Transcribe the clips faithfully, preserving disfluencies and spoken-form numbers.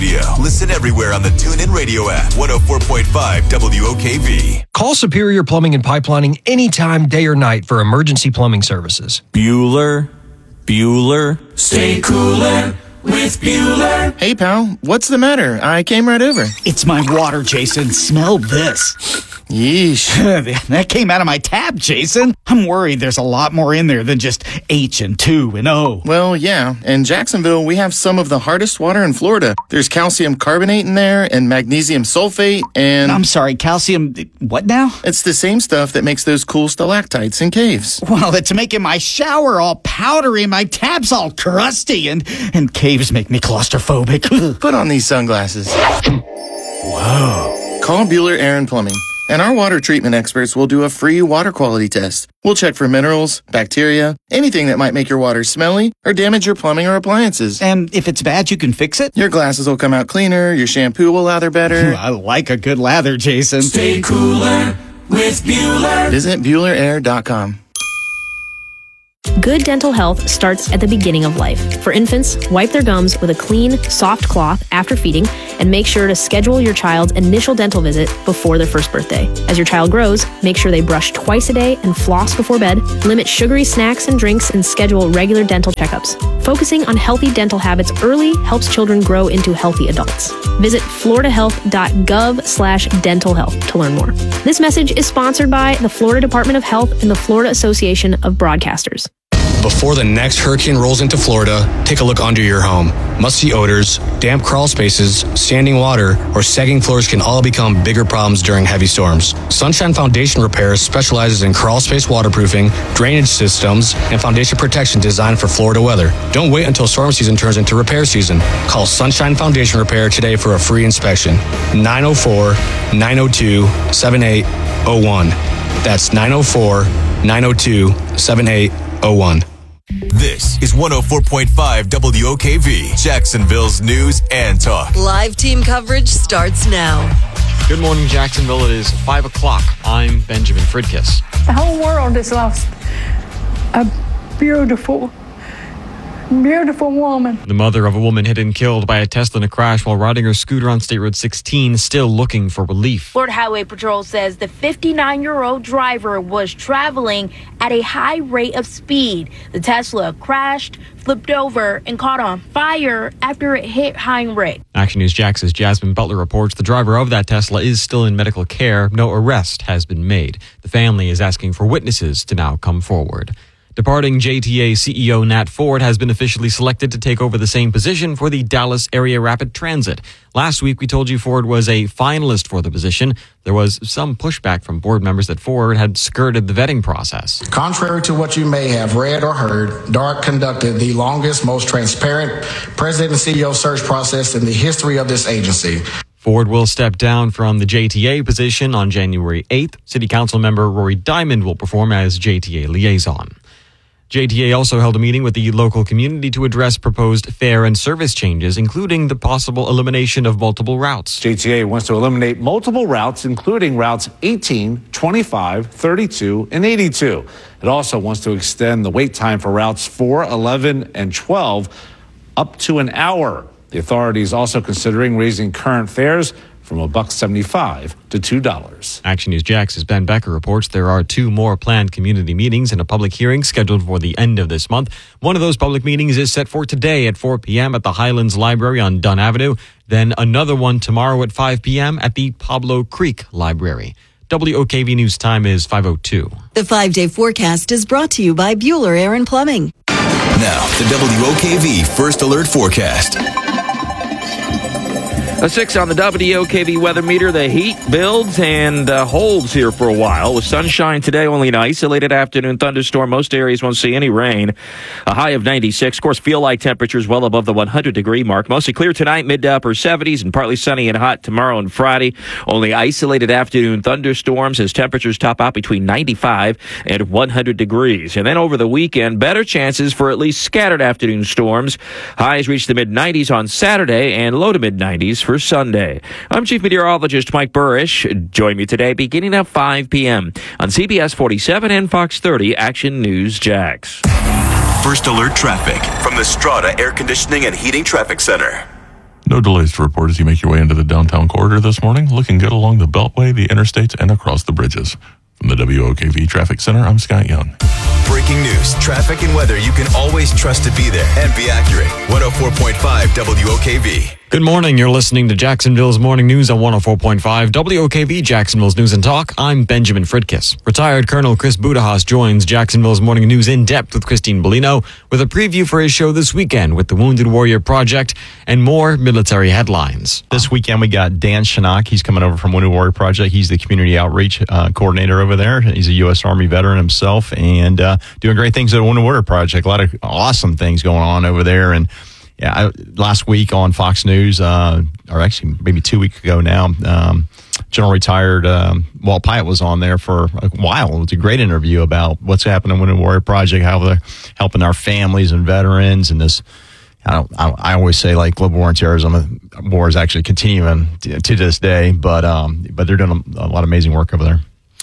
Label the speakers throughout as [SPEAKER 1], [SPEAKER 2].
[SPEAKER 1] Listen everywhere on the TuneIn Radio app. one oh four point five W O K V.
[SPEAKER 2] Call Superior Plumbing and Pipelining anytime, day or night for emergency plumbing services.
[SPEAKER 3] Bueller, Bueller.
[SPEAKER 4] Stay cooler with Bueller.
[SPEAKER 5] Hey, pal, what's the matter? I came right over.
[SPEAKER 6] It's my water, Jason. Smell this.
[SPEAKER 5] Yeesh.
[SPEAKER 6] That came out of my tap, Jason. I'm worried there's a lot more in there than just H and two and O.
[SPEAKER 5] Well, yeah. In Jacksonville, we have some of the hardest water in Florida. There's calcium carbonate in there and magnesium sulfate and...
[SPEAKER 6] I'm sorry, calcium... What now?
[SPEAKER 5] It's the same stuff that makes those cool stalactites in caves.
[SPEAKER 6] Well, it's making my shower all powdery and my tap's all crusty and, and caves make me claustrophobic.
[SPEAKER 5] Put on these sunglasses.
[SPEAKER 6] Whoa.
[SPEAKER 5] Call Bueller Air and Plumbing, and our water treatment experts will do a free water quality test. We'll check for minerals, bacteria, anything that might make your water smelly or damage your plumbing or appliances.
[SPEAKER 6] And if it's bad, you can fix it?
[SPEAKER 5] Your glasses will come out cleaner, your shampoo will lather better.
[SPEAKER 6] I like a good lather, Jason.
[SPEAKER 4] Stay cooler with Bueller.
[SPEAKER 5] Visit Bueller Air dot com.
[SPEAKER 7] Good dental health starts at the beginning of life. For infants, wipe their gums with a clean, soft cloth after feeding, and make sure to schedule your child's initial dental visit before their first birthday. As your child grows, make sure they brush twice a day and floss before bed, limit sugary snacks and drinks, and schedule regular dental checkups. Focusing on healthy dental habits early helps children grow into healthy adults. Visit florida health dot gov slash dental health to learn more. This message is sponsored by the Florida Department of Health and the Florida Association of Broadcasters.
[SPEAKER 8] Before the next hurricane rolls into Florida, take a look under your home. Musty odors, damp crawl spaces, standing water, or sagging floors can all become bigger problems during heavy storms. Sunshine Foundation Repairs specializes in crawl space waterproofing, drainage systems, and foundation protection designed for Florida weather. Don't wait until storm season turns into repair season. Call Sunshine Foundation Repair today for a free inspection. nine oh four, nine oh two, seven eight oh one. That's nine oh four, nine oh two, seven eight oh one.
[SPEAKER 1] This is one oh four point five W O K V, Jacksonville's news and talk.
[SPEAKER 9] Live team coverage starts now.
[SPEAKER 10] Good morning, Jacksonville. It is five o'clock. I'm Benjamin Fridkiss.
[SPEAKER 11] The whole world has lost a beautiful, beautiful woman.
[SPEAKER 10] The mother of a woman hit and killed by a Tesla in a crash while riding her scooter on State Road sixteen, still looking for relief.
[SPEAKER 12] Florida Highway Patrol says the fifty-nine-year-old driver was traveling at a high rate of speed. The Tesla crashed, flipped over, and caught on fire after it hit Heinrich.
[SPEAKER 10] Action News Jax's Jasmine Butler reports the driver of that Tesla is still in medical care. No arrest has been made. The family is asking for witnesses to now come forward. Departing J T A C E O Nat Ford has been officially selected to take over the same position for the Dallas Area Rapid Transit. Last week, we told you Ford was a finalist for the position. There was some pushback from board members that Ford had skirted the vetting process.
[SPEAKER 13] Contrary to what you may have read or heard, D A R C conducted the longest, most transparent president and C E O search process in the history of this agency.
[SPEAKER 10] Ford will step down from the J T A position on January eighth. City Council member Rory Diamond will perform as J T A liaison. J T A also held a meeting with the local community to address proposed fare and service changes, including the possible elimination of multiple routes.
[SPEAKER 14] J T A wants to eliminate multiple routes, including routes eighteen, twenty-five, thirty-two, and eighty-two. It also wants to extend the wait time for routes four, eleven, and twelve up to an hour. The authority is also considering raising current fares from a buck seventy-five to two dollars.
[SPEAKER 10] Action News Jax's Ben Becker reports there are two more planned community meetings and a public hearing scheduled for the end of this month. One of those public meetings is set for today at four p.m. at the Highlands Library on Dunn Avenue. Then another one tomorrow at five p.m. at the Pablo Creek Library. W O K V News time is five oh two.
[SPEAKER 9] The five-day forecast is brought to you by Bueller Air and Plumbing.
[SPEAKER 1] Now, the W O K V First Alert Forecast.
[SPEAKER 15] A six on the W O K V weather meter. The heat builds and uh, holds here for a while. With sunshine today, only an isolated afternoon thunderstorm. Most areas won't see any rain. A high of ninety-six. Of course, feel-like temperatures well above the one hundred degree mark. Mostly clear tonight, mid to upper seventies, and partly sunny and hot tomorrow and Friday. Only isolated afternoon thunderstorms as temperatures top out between ninety-five and one hundred degrees. And then over the weekend, better chances for at least scattered afternoon storms. Highs reach the mid nineties on Saturday and low to mid nineties for Sunday. I'm Chief Meteorologist Mike Burrish. Join me today beginning at five p.m. on C B S forty-seven and Fox thirty Action News Jax.
[SPEAKER 1] First Alert traffic from the Strata Air Conditioning and Heating Traffic Center.
[SPEAKER 16] No delays to report as you make your way into the downtown corridor this morning. Looking good along the Beltway, the interstates, and across the bridges. From the W O K V Traffic Center, I'm Scott Young.
[SPEAKER 1] Breaking news, traffic, and weather you can always trust to be there and be accurate. one oh four point five W O K V.
[SPEAKER 10] Good morning. You're listening to Jacksonville's Morning News on one oh four point five W O K V, Jacksonville's News and Talk. I'm Benjamin Fridkiss. Retired Colonel Chris Budahas joins Jacksonville's Morning News in depth with Christine Bellino with a preview for his show this weekend with the Wounded Warrior Project and more military headlines.
[SPEAKER 17] This weekend we got Dan Shinnok. He's coming over from Wounded Warrior Project. He's the community outreach uh, coordinator over there. He's a U S Army veteran himself and uh, doing great things at the Wounded Warrior Project. A lot of awesome things going on over there. And Yeah, I, last week on Fox News, uh, or actually maybe two weeks ago now, um, General Retired um, Walt Pyatt was on there for a while. It was a great interview about what's happening with the Warrior Project, how they're helping our families and veterans, and this. I don't. I, I always say like global war and terrorism war is actually continuing to, to this day, but um, but they're doing a, a lot of amazing work over there.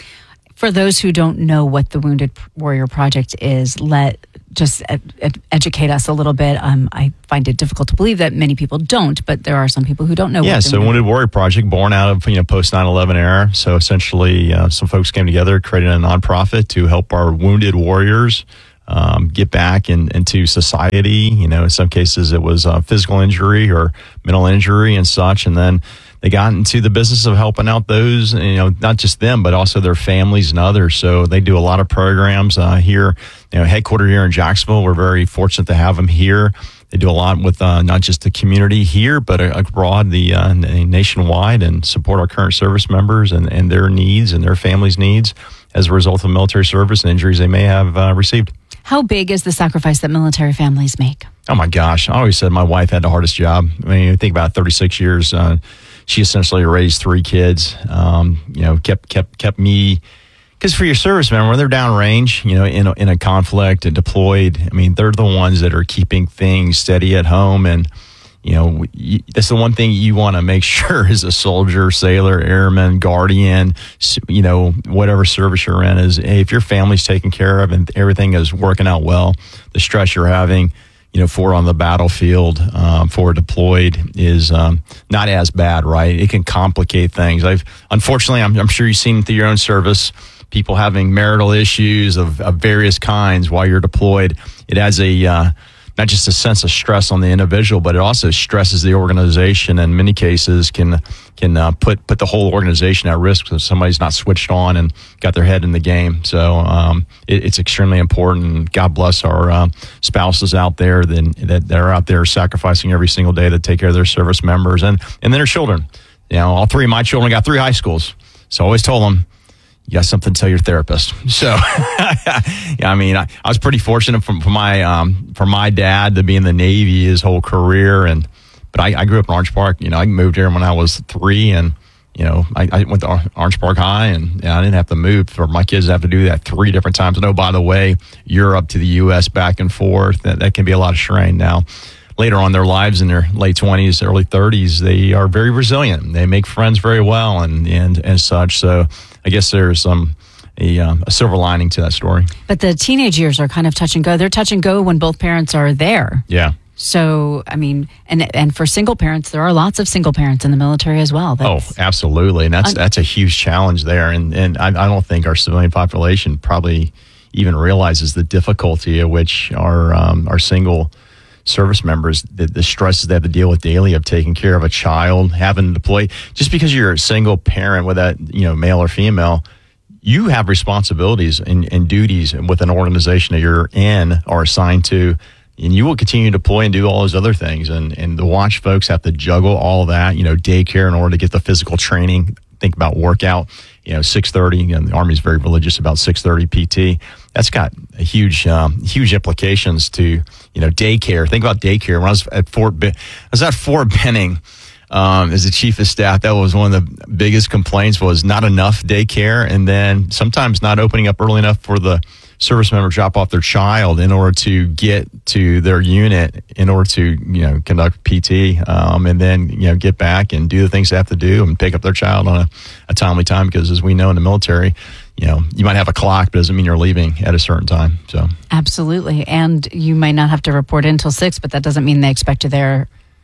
[SPEAKER 18] For those who don't know what the Wounded Warrior Project is, let just ed- ed- educate us a little bit. Um, I find it difficult to believe that many people don't, but there are some people who don't know.
[SPEAKER 17] Yeah,
[SPEAKER 18] what the
[SPEAKER 17] so
[SPEAKER 18] Wounded
[SPEAKER 17] Wounded Warrior Project, born out of you know post nine eleven era. So essentially, uh, some folks came together, created a nonprofit to help our wounded warriors um, get back in, into society. You know, in some cases it was uh, physical injury or mental injury and such, and then they got into the business of helping out those, you know, not just them, but also their families and others. So they do a lot of programs uh, here, you know, headquartered here in Jacksonville. We're very fortunate to have them here. They do a lot with uh, not just the community here, but uh, abroad, the uh, nationwide, and support our current service members and, and their needs and their families' needs as a result of military service and injuries they may have uh, received.
[SPEAKER 18] How big is the sacrifice that military families make?
[SPEAKER 17] Oh, my gosh. I always said my wife had the hardest job. I mean, you think about thirty-six years. Uh, she essentially raised three kids, um, you know, kept kept kept me. Because for your service member, when they're downrange, you know, in a, in a conflict and deployed, I mean, they're the ones that are keeping things steady at home. And, you know, you, that's the one thing you want to make sure as a soldier, sailor, airman, guardian, you know, whatever service you're in is, hey, if your family's taken care of and everything is working out well, the stress you're having, you know, for on the battlefield, um, for deployed is um, not as bad, right? It can complicate things. I've unfortunately, I'm, I'm sure you've seen through your own service, people having marital issues of, of various kinds while you're deployed. It has a uh, not just a sense of stress on the individual, but it also stresses the organization. And in many cases, can can uh, put put the whole organization at risk if somebody's not switched on and got their head in the game. So um, it, it's extremely important. God bless our uh, spouses out there that, that that are out there sacrificing every single day to take care of their service members and and then their children. You know, all three of my children got three high schools, so I always told them, you got something to tell your therapist. So, yeah, I mean, I, I was pretty fortunate for, for my um, for my dad to be in the Navy his whole career, and but I, I grew up in Orange Park. You know, I moved here when I was three, and you know, I, I went to Orange Park High, and you know, I didn't have to move for my kids to have to do that three different times. And oh, by the way, Europe to the U S back and forth, that, that can be a lot of strain. Now, later on in their lives, in their late twenties, early thirties, they are very resilient. They make friends very well, and and and such. So I guess there's some a, um, a silver lining to that story.
[SPEAKER 18] But the teenage years are kind of touch and go. They're touch and go when both parents are there.
[SPEAKER 17] Yeah.
[SPEAKER 18] So, I mean, and and for single parents, there are lots of single parents in the military as well.
[SPEAKER 17] That's, oh, absolutely. And that's un- that's a huge challenge there. And and I, I don't think our civilian population probably even realizes the difficulty at which our um, our single service members, the, the stresses they have to deal with daily of taking care of a child, having to deploy. Just because you're a single parent, whether that, you know, male or female, you have responsibilities and, and duties with an organization that you're in or assigned to, and you will continue to deploy and do all those other things. And and the watch folks have to juggle all of that, you know, daycare in order to get the physical training. Think about workout, you know, six thirty, and the Army's very religious about six thirty P T. That's got a huge, um, huge implications to, you know, daycare. Think about daycare. When I was at Fort, ben- I was at Fort Benning um, as the chief of staff. That was one of the biggest complaints, was not enough daycare, and then sometimes not opening up early enough for the service member to drop off their child in order to get to their unit, in order to, you know, conduct P T, um, and then, you know, get back and do the things they have to do and pick up their child on a, a timely time. Because as we know in the military, you know, you might have a clock, but it doesn't mean you're leaving at a certain time. So
[SPEAKER 18] absolutely. And you might not have to report in until six, but that doesn't mean they expect you there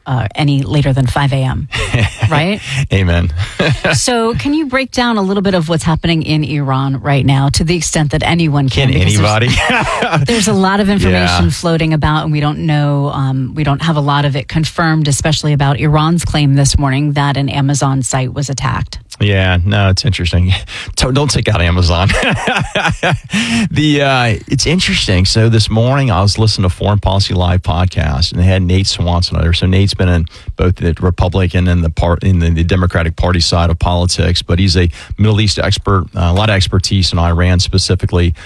[SPEAKER 18] uh, any later than five a.m., right?
[SPEAKER 17] Amen.
[SPEAKER 18] So can you break down a little bit of what's happening in Iran right now to the extent that anyone can?
[SPEAKER 17] Can anybody?
[SPEAKER 18] There's, there's a lot of information
[SPEAKER 17] Yeah.
[SPEAKER 18] floating about, and we don't know, um, we don't have a lot of it confirmed, especially about Iran's claim this morning that an Amazon site was attacked.
[SPEAKER 17] Yeah, no, it's interesting. Don't take out Amazon. the uh, it's interesting. So this morning I was listening to Foreign Policy Live podcast, and they had Nate Swanson on there. So Nate's been in both the Republican and the part in the, the Democratic Party side of politics, but he's a Middle East expert, uh, a lot of expertise in Iran specifically.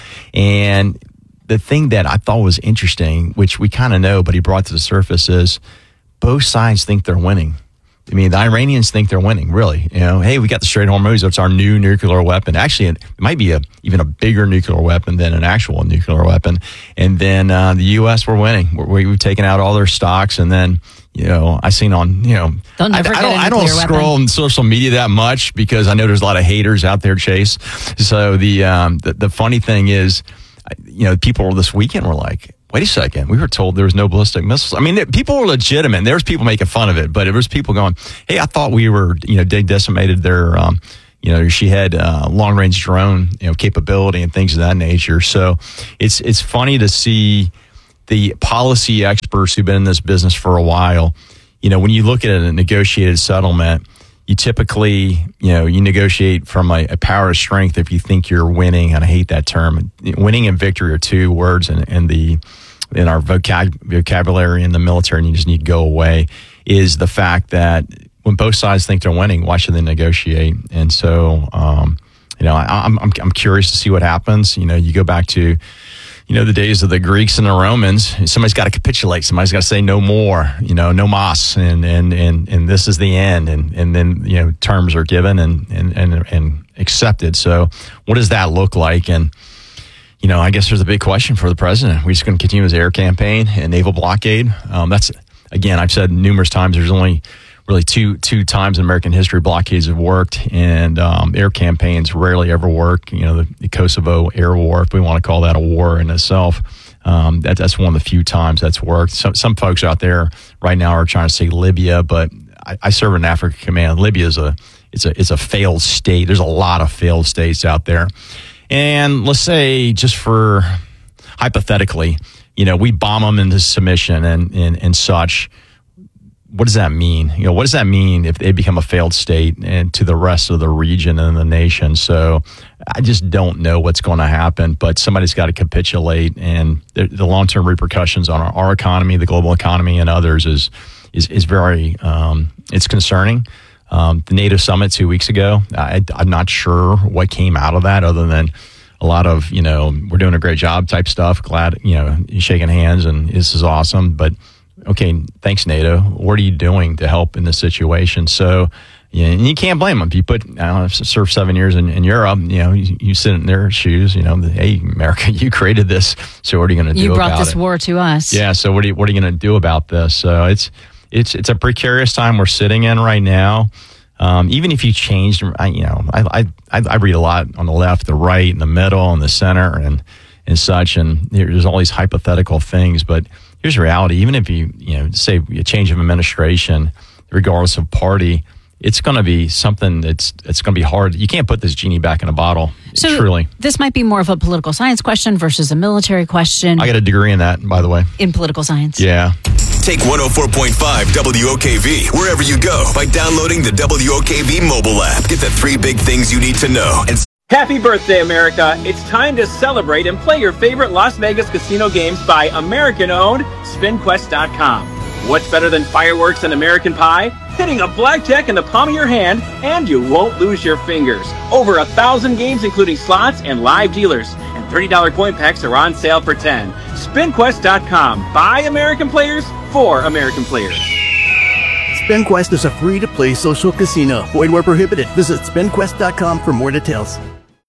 [SPEAKER 17] And the thing that I thought was interesting, which we kind of know, but he brought to the surface, is both sides think they're winning. I mean, the Iranians think they're winning, really. You know, hey, we got the Strait of Hormuz. It's our new nuclear weapon. Actually, it might be a even a bigger nuclear weapon than an actual nuclear weapon. And then uh, the U S, we're winning. We're, we've taken out all their stocks. And then, you know, I seen on, you know,
[SPEAKER 18] Don't
[SPEAKER 17] I,
[SPEAKER 18] never
[SPEAKER 17] I
[SPEAKER 18] get
[SPEAKER 17] don't,
[SPEAKER 18] a
[SPEAKER 17] I don't
[SPEAKER 18] nuclear
[SPEAKER 17] scroll
[SPEAKER 18] weapon.
[SPEAKER 17] on social media that much because I know there's a lot of haters out there, Chase. So the um, the, the funny thing is, you know, people this weekend were like, wait a second, we were told there was no ballistic missiles. I mean, it, people were legitimate. There's people making fun of it, but there was people going, hey, I thought we were, you know, they decimated their, um, you know, she had uh, long range drone, you know, capability and things of that nature. So it's it's funny to see the policy experts who've been in this business for a while. You know, when you look at a negotiated settlement, you typically, you know, you negotiate from a, a power of strength if you think you're winning, and I hate that term. Winning and victory are two words in, in the in our vocab, vocabulary in the military, and you just need to go away, is the fact that when both sides think they're winning, why should they negotiate? And so, um, you know, I, I'm, I'm I'm curious to see what happens. You know, you go back to, you know, the days of the Greeks and the Romans. Somebody's got to capitulate. Somebody's got to say no more, you know, no mas, and and and and this is the end. And and then, you know, terms are given and and and, and accepted. So what does that look like? And, you know, I guess there's a big question for the president. We're just going to continue his air campaign and naval blockade. Um, that's, again, I've said numerous times, there's only really two two times in American history blockades have worked, and um, air campaigns rarely ever work. You know, the, the Kosovo air war, if we want to call that a war in itself, um, that, that's one of the few times that's worked. Some, some folks out there right now are trying to say Libya, but I, I serve in Africa Command. Libya is a it's a it's a failed state. There's a lot of failed states out there. And let's say, just for hypothetically, you know, we bomb them into submission and, and, and such. What does that mean? You know, what does that mean if they become a failed state and to the rest of the region and the nation? So I just don't know what's going to happen, but somebody's got to capitulate, and the, the long-term repercussions on our, our economy, the global economy, and others is is, is very, um, it's concerning. Um, the NATO summit two weeks ago, I, I'm not sure what came out of that other than a lot of, you know, we're doing a great job type stuff. Glad, you know, shaking hands and this is awesome. But, okay, thanks, NATO. What are you doing to help in this situation? So, you know, and you can't blame them. If you put, I don't know, I've served seven years in, in Europe, you know, you, you sit in their shoes, you know, hey, America, you created this. So what are you going to do
[SPEAKER 18] You
[SPEAKER 17] about it?
[SPEAKER 18] brought this war to us.
[SPEAKER 17] Yeah. So what are you, what are you going to do about this? So it's, it's, it's a precarious time we're sitting in right now. Um, even if you changed, I, you know, I, I, I read a lot on the left, the right, and the middle, and the center, and, and such. And there's all these hypothetical things, but here's the reality. Even if you, you know, say a change of administration, regardless of party, it's going to be something that's it's going to be hard. You can't put this genie back in a bottle.
[SPEAKER 18] So
[SPEAKER 17] truly,
[SPEAKER 18] this might be more of a political science question versus a military question.
[SPEAKER 17] I got a degree in that, by the way.
[SPEAKER 18] In political science.
[SPEAKER 17] Yeah.
[SPEAKER 1] Take one oh four point five W O K V wherever you go by downloading the W O K V mobile app. Get the three big things you need to know. And
[SPEAKER 19] Happy birthday, America. It's time to celebrate and play your favorite Las Vegas casino games by American-owned Spin Quest dot com. What's better than fireworks and American pie? Hitting a blackjack in the palm of your hand, and you won't lose your fingers. Over a thousand games, including slots and live dealers. And thirty dollars coin packs are on sale for ten dollars. Spin Quest dot com. By American players, for American players.
[SPEAKER 20] SpinQuest is a free-to-play social casino. Void where prohibited. Visit Spin Quest dot com for more details.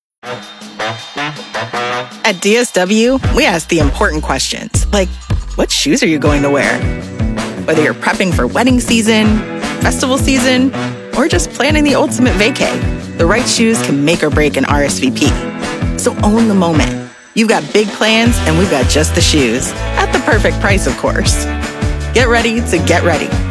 [SPEAKER 21] At D S W, we ask the important questions, like, what shoes are you going to wear? Whether you're prepping for wedding season, festival season, or just planning the ultimate vacay, the right shoes can make or break an R S V P. So own the moment. You've got big plans, and we've got just the shoes. At the perfect price, of course. Get ready to get ready.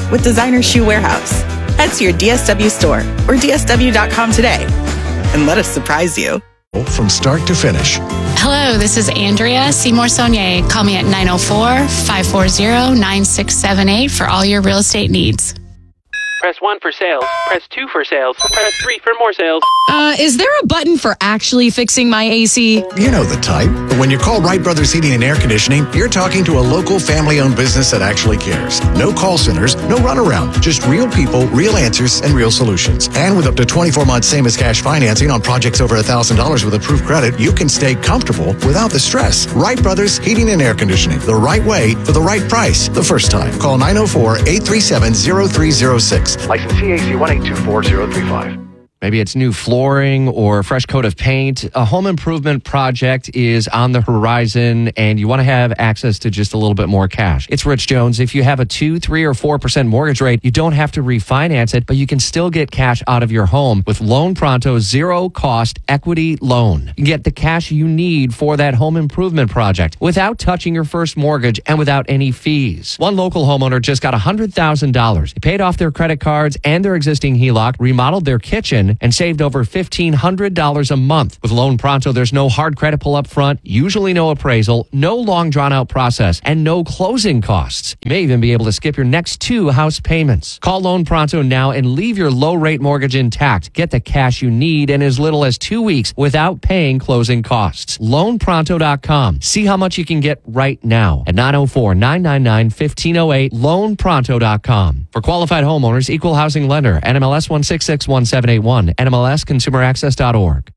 [SPEAKER 21] with Designer Shoe Warehouse. Head to your D S W store or D S W dot com today and let us surprise you.
[SPEAKER 2] From start to finish.
[SPEAKER 22] Hello, this is Andrea Seymour Saunier. Call me at nine oh four, five four zero, nine six seven eight for all your real estate needs.
[SPEAKER 23] Press one for sales. Press two for sales. Press three for more sales.
[SPEAKER 24] Uh, is there a button for actually fixing my A C?
[SPEAKER 2] You know the type. But when you call Wright Brothers Heating and Air Conditioning, you're talking to a local family-owned business that actually cares. No call centers, no runaround. Just real people, real answers, and real solutions. And with up to twenty-four months same-as-cash financing on projects over one thousand dollars with approved credit, you can stay comfortable without the stress. Wright Brothers Heating and Air Conditioning. The right way for the right price the first time. Call nine oh four, eight three seven, oh three oh six.
[SPEAKER 25] License C A C one eight two four zero three five.
[SPEAKER 26] Maybe it's new flooring or a fresh coat of paint. A home improvement project is on the horizon and you want to have access to just a little bit more cash. It's Rich Jones. If you have a two, three, or four percent mortgage rate, you don't have to refinance it, but you can still get cash out of your home with Loan Pronto's zero cost equity loan. You can get the cash you need for that home improvement project without touching your first mortgage and without any fees. One local homeowner just got one hundred thousand dollars. They paid off their credit cards and their existing H E L O C, remodeled their kitchen, and saved over fifteen hundred dollars a month. With Loan Pronto, there's no hard credit pull up front, usually no appraisal, no long drawn out process, and no closing costs. You may even be able to skip your next two house payments. Call Loan Pronto now and leave your low rate mortgage intact. Get the cash you need in as little as two weeks without paying closing costs. loan pronto dot com. See how much you can get right now at nine oh four, nine nine nine, one five oh eight, loan pronto dot com. For qualified homeowners, equal housing lender, N M L S one six six one seven eight one, N M L S consumer access dot org.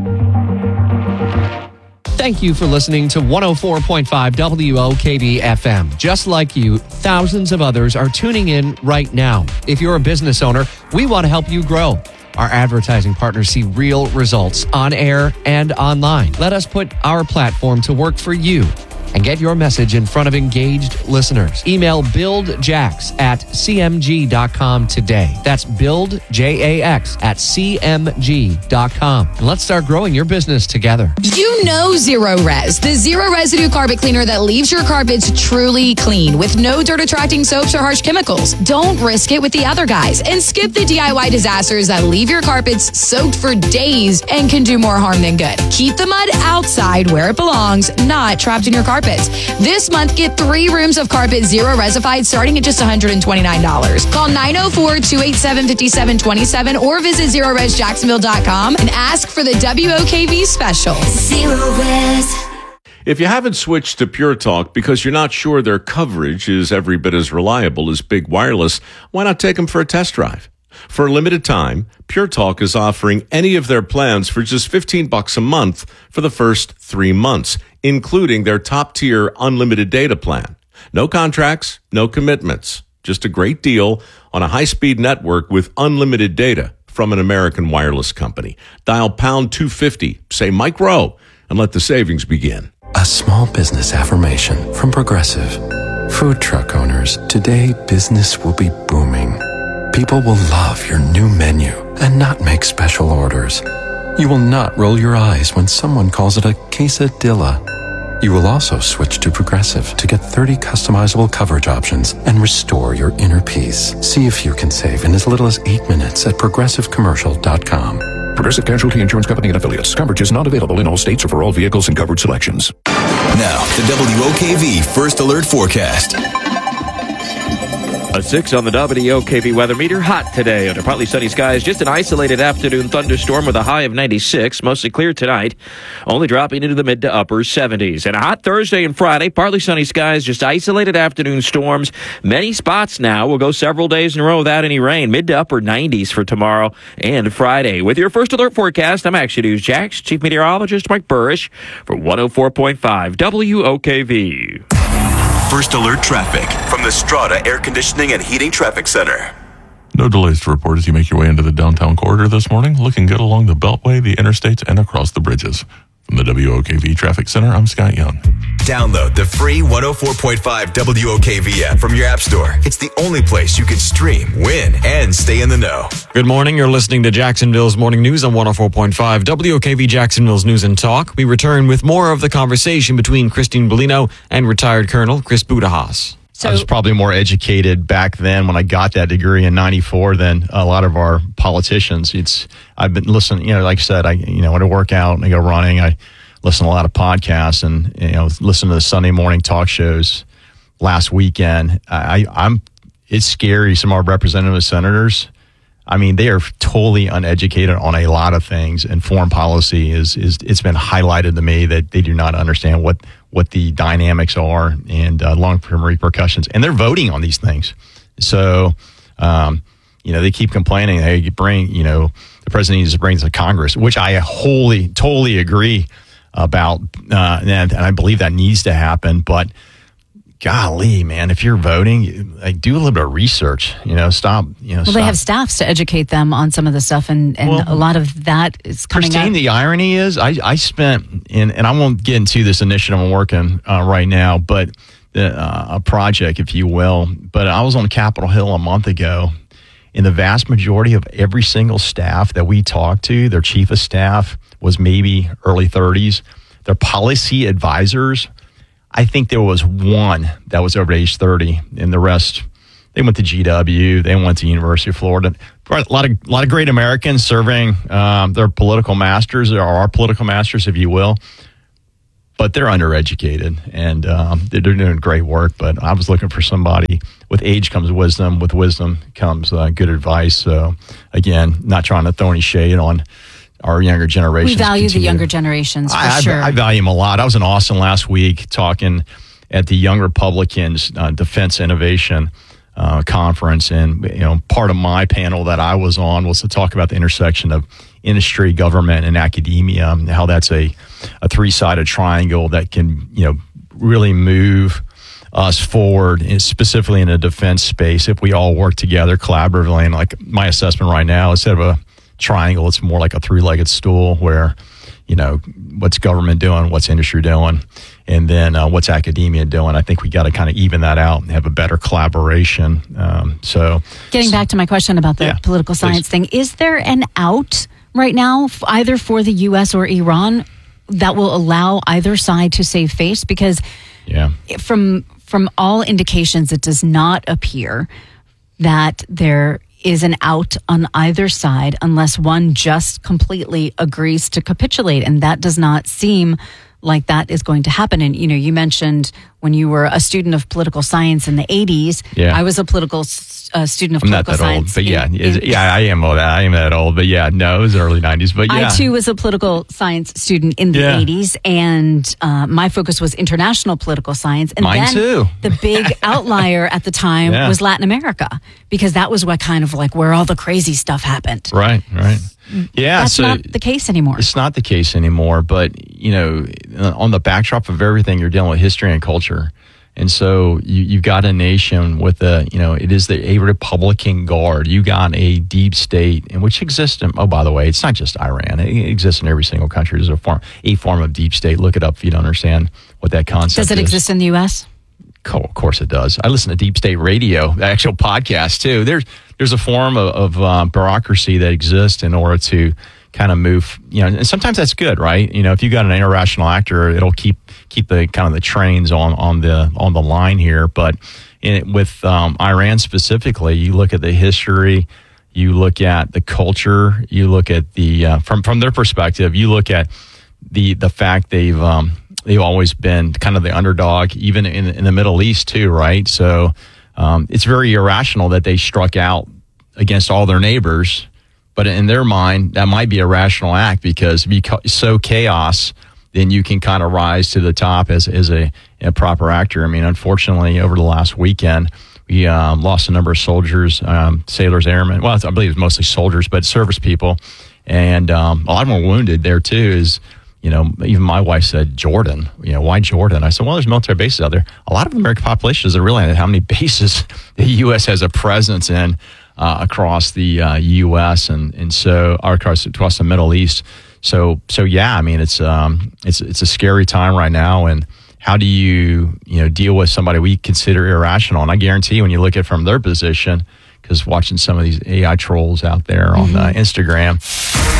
[SPEAKER 26] Thank you for listening to one oh four point five W O K V F M. Just like you, thousands of others are tuning in right now. If you're a business owner, we want to help you grow. Our advertising partners see real results on air and online. Let us put our platform to work for you and get your message in front of engaged listeners. Email buildjax at c m g dot com today. That's build, J A X, at c m g dot com. And let's start growing your business together.
[SPEAKER 24] You know Zero Res, the zero residue carpet cleaner that leaves your carpets truly clean with no dirt attracting soaps or harsh chemicals. Don't risk it with the other guys and skip the D I Y disasters that leave your carpets soaked for days and can do more harm than good. Keep the mud outside where it belongs, not trapped in your carpet. This month, get three rooms of carpet zero resified starting at just one hundred twenty-nine dollars. Call nine oh four, two eight seven, five seven two seven or visit zero res jacksonville dot com and ask for the W O K V special. Zero Res.
[SPEAKER 27] If you haven't switched to Pure Talk because you're not sure their coverage is every bit as reliable as Big Wireless, why not take them for a test drive? For a limited time, Pure Talk is offering any of their plans for just fifteen bucks a month for the first three months, including their top-tier unlimited data plan. No contracts, no commitments, just a great deal on a high-speed network with unlimited data from an American wireless company. Dial pound two fifty, say Mike Rowe, and let the savings begin.
[SPEAKER 28] A small business affirmation from Progressive. Food truck owners, today business will be booming. People will love your new menu and not make special orders. You will not roll your eyes when someone calls it a quesadilla. You will also switch to Progressive to get thirty customizable coverage options and restore your inner peace. See if you can save in as little as eight minutes at progressive commercial dot com.
[SPEAKER 2] Progressive Casualty Insurance Company and Affiliates. Coverage is not available in all states or for all vehicles and coverage selections.
[SPEAKER 1] Now, the W O K V First Alert Forecast.
[SPEAKER 15] A six on the W O K V weather meter. Hot today under partly sunny skies. Just an isolated afternoon thunderstorm with a high of ninety-six. Mostly clear tonight. Only dropping into the mid to upper seventies. And a hot Thursday and Friday. Partly sunny skies. Just isolated afternoon storms. Many spots now. We'll go several days in a row without any rain. Mid to upper nineties for tomorrow and Friday. With your First Alert forecast, I'm Action News Jax. Chief Meteorologist Mike Burrish for one oh four point five W O K V.
[SPEAKER 1] First Alert traffic from the Strata Air Conditioning and Heating Traffic Center.
[SPEAKER 16] No delays to report as you make your way into the downtown corridor this morning. Looking good along the Beltway, the interstates, and across the bridges. From the W O K V Traffic Center, I'm Scott Young.
[SPEAKER 1] Download the free one oh four point five W O K V app from your app store. It's the only place you can stream, win, and stay in the know.
[SPEAKER 10] Good morning. You're listening to Jacksonville's Morning News on one oh four point five W O K V Jacksonville's News and Talk. We return with more of the conversation between Christine Bellino and retired Colonel Chris Budahas.
[SPEAKER 18] So,
[SPEAKER 17] I was probably more educated back then when I got that degree in ninety-four than a lot of our politicians. It's I've been listening, you know, like I said, I you know when I work out and I go running, I listen to a lot of podcasts and you know listen to the Sunday morning talk shows. Last weekend, I, I'm it's scary. Some of our representative senators, I mean, they are totally uneducated on a lot of things, and foreign policy is is it's been highlighted to me that they do not understand what what the dynamics are and uh, long-term repercussions, and they're voting on these things. So, um, you know, they keep complaining, hey, you bring, you know, the president needs to bring this to Congress, which I wholly, totally agree about, uh, and, and I believe that needs to happen. But golly, man, if you're voting, like, do a little bit of research. You know, stop. You know,
[SPEAKER 18] well,
[SPEAKER 17] stop.
[SPEAKER 18] they have staffs to educate them on some of the stuff, and, and
[SPEAKER 17] Well,
[SPEAKER 18] a lot of that is coming
[SPEAKER 17] Christine,
[SPEAKER 18] out.
[SPEAKER 17] the irony is, I, I spent, in, and I won't get into this initiative I'm working uh, right now, but the, uh, a project, if you will. But I was on Capitol Hill a month ago, and the vast majority of every single staff that we talked to, their chief of staff was maybe early thirties. Their policy advisors, I think there was one that was over age thirty, and the rest, they went to G W, they went to University of Florida. A lot of a lot of great Americans serving um, their political masters, or our political masters, if you will. But they're undereducated, and um, they're doing great work. But I was looking for somebody. With age comes wisdom. With wisdom comes uh, good advice. So, again, not trying to throw any shade on our younger generation.
[SPEAKER 18] We value the younger generations, for
[SPEAKER 17] I,
[SPEAKER 18] sure.
[SPEAKER 17] I, I value them a lot. I was in Austin last week talking at the Young Republicans uh, Defense Innovation uh, Conference, and you know, part of my panel that I was on was to talk about the intersection of industry, government, and academia, and how that's a, a three-sided triangle that can, you know, really move us forward, and specifically in the defense space, if we all work together collaboratively. And like my assessment right now, instead of a triangle, it's more like a three-legged stool where, you know, what's government doing, what's industry doing, and then uh, what's academia doing. I think we got to kind of even that out and have a better collaboration. Um, so
[SPEAKER 18] Getting back to my question about the
[SPEAKER 17] Yeah,
[SPEAKER 18] political science thing, is there an out right now, f- either for the U S or Iran, that will allow either side to save face? Because
[SPEAKER 17] yeah.
[SPEAKER 18] from from all indications, it does not appear that there is an out on either side unless one just completely agrees to capitulate. And that does not seem like that is going to happen. And, you know, you mentioned when you were a student of political science in the eighties,
[SPEAKER 17] Yeah.
[SPEAKER 18] I was a political s- uh, student of
[SPEAKER 17] I'm not
[SPEAKER 18] political
[SPEAKER 17] that old,
[SPEAKER 18] science.
[SPEAKER 17] but yeah,
[SPEAKER 18] in-
[SPEAKER 17] is-
[SPEAKER 18] in-
[SPEAKER 17] yeah, I am old. I am that old, but yeah, no, it was early nineties, but yeah.
[SPEAKER 18] I too was a political science student in the
[SPEAKER 17] Yeah.
[SPEAKER 18] eighties, and uh, my focus was international political science. And
[SPEAKER 17] Mine
[SPEAKER 18] then
[SPEAKER 17] too.
[SPEAKER 18] the big outlier at the time
[SPEAKER 17] Yeah.
[SPEAKER 18] was Latin America, because that was what kind of like where all the crazy stuff happened.
[SPEAKER 17] Right, right. Yeah,
[SPEAKER 18] That's
[SPEAKER 17] so
[SPEAKER 18] not the case anymore.
[SPEAKER 17] it's not the case anymore, but you know, on the backdrop of everything, you're dealing with history and culture. And so you, you've got a nation with a, you know, it is the a Republican Guard. You got a deep state, and which exists in, oh, by the way, it's not just Iran. It exists in every single country. There's a form, a form of deep state. Look it up if you don't understand what that concept is.
[SPEAKER 18] Does it exist in the U S?
[SPEAKER 17] Co- Of course it does. I listen to Deep State Radio, the actual podcast too. There's there's a form of, of uh, bureaucracy that exists in order to kind of move, you know, and sometimes that's good, right? You know, if you got an irrational actor, it'll keep keep the kind of the trains on on the on the line here. But in, with um, Iran specifically, you look at the history, you look at the culture, you look at the uh, from from their perspective, you look at the the fact they've um, they've always been kind of the underdog, even in, in the Middle East too, right? So um, it's very irrational that they struck out against all their neighbors, but in their mind, that might be a rational act, because if you sow chaos, then you can kind of rise to the top as as a, a proper actor. I mean, unfortunately, over the last weekend, we um, lost a number of soldiers, um, sailors, airmen. Well, I believe it was mostly soldiers, but service people, and um, a lot of them were wounded there too. Is You know, even my wife said, Jordan, you know, why Jordan? I said, well, there's military bases out there. A lot of the American population doesn't realize how many bases the U S has a presence in uh, across the uh, U S and and so or across, across the Middle East. So so yeah, I mean, it's um it's it's a scary time right now. And how do you you know deal with somebody we consider irrational? And I guarantee you, when you look at it from their position, because watching some of these A I trolls out there on
[SPEAKER 18] Mm-hmm.
[SPEAKER 17] uh, Instagram.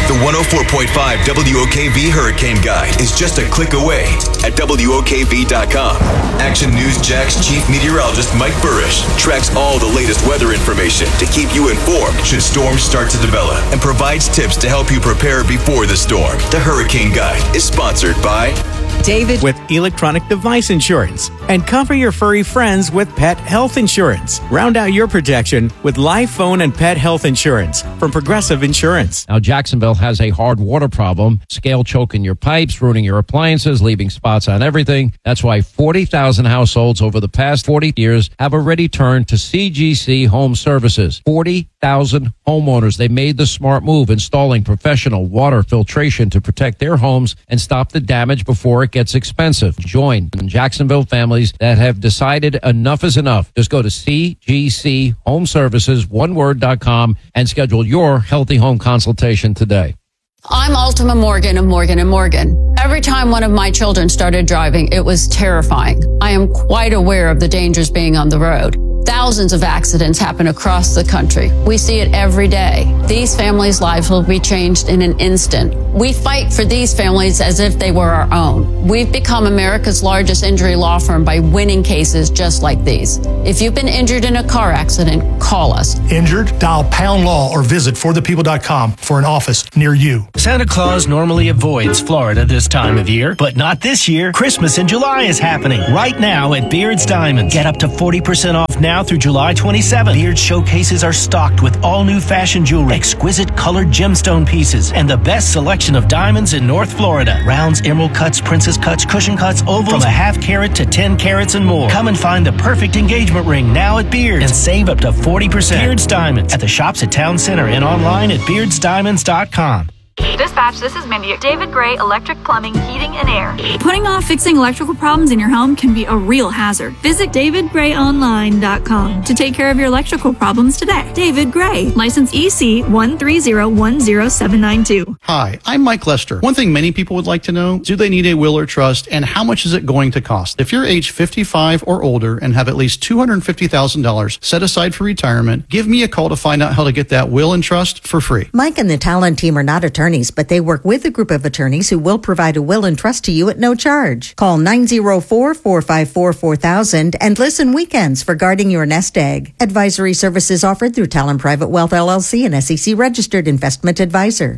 [SPEAKER 1] The one oh four point five W O K V Hurricane Guide is just a click away at W O K V dot com. Action News Jack's chief meteorologist Mike Burrish tracks all the latest weather information to keep you informed should storms start to develop and provides tips to help you prepare before the storm. The Hurricane Guide is sponsored by
[SPEAKER 3] David with electronic device insurance, and cover your furry friends with pet health insurance. Round out your protection with live phone and pet health insurance from Progressive Insurance.
[SPEAKER 4] Now, Jacksonville has a hard water problem. Scale choking your pipes, ruining your appliances, leaving spots on everything. That's why forty thousand households over the past forty years have already turned to C G C Home Services. forty thousand homeowners. They made the smart move, installing professional water filtration to protect their homes and stop the damage before it gets expensive. Join Jacksonville families that have decided enough is enough. Just go to C G C Home Services, one word dot com, and schedule your healthy home consultation today.
[SPEAKER 5] I'm Ultima Morgan of Morgan and Morgan. Every time one of my children started driving, it was terrifying. I am quite aware of the dangers being on the road. Thousands of accidents happen across the country. We see it every day. These families' lives will be changed in an instant. We fight for these families as if they were our own. We've become America's largest injury law firm by winning cases just like these. If you've been injured in a car accident, call us.
[SPEAKER 6] Injured? Dial pound law or visit for the people dot com for an office near you.
[SPEAKER 7] Santa Claus normally avoids Florida this time of year, but not this year. Christmas in July is happening right now at Beard's Diamonds. Get up to forty percent off now through July twenty-seventh. Beard showcases are stocked with all new fashion jewelry, exquisite colored gemstone pieces, and the best selection of diamonds in North Florida. Rounds, emerald cuts, princess cuts, cushion cuts, ovals, from a half carat to ten carats and more. Come and find the perfect engagement ring now at Beard's and save up to forty percent. Beard's Diamonds at the shops at Town Center and online at beards diamonds dot com.
[SPEAKER 8] Dispatch, this is Mindy at David Gray Electric Plumbing, Heating, and Air. Putting off fixing electrical problems in your home can be a real hazard. Visit david gray online dot com to take care of your electrical problems today. David Gray, license E C one three zero one zero seven nine two.
[SPEAKER 11] Hi, I'm Mike Lester. One thing many people would like to know, do they need a will or trust, and how much is it going to cost? If you're age fifty-five or older and have at least two hundred fifty thousand dollars set aside for retirement, give me a call to find out how to get that will and trust for free.
[SPEAKER 12] Mike and the Talon team are not attorneys, but they work with a group of attorneys who will provide a will and trust to you at no charge. Call nine oh four, four five four, four thousand and listen weekends for guarding your nest egg. Advisory services offered through Talon Private Wealth L L C, an S E C registered investment advisor.